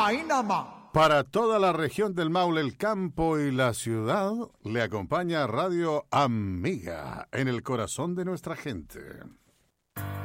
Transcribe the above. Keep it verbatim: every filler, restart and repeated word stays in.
Ahí nada más. Para toda la región del Maule, el campo y la ciudad, le acompaña Radio Amiga, en el corazón de nuestra gente.